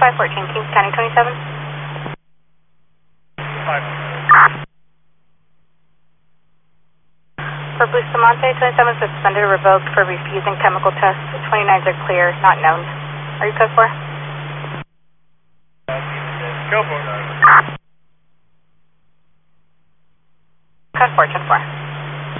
514, Kings County 27. 5. For Bustamante, 27 suspended or revoked for refusing chemical tests. 29s are clear, not known. Are you code 4? Go for it. Code 4, 10-4.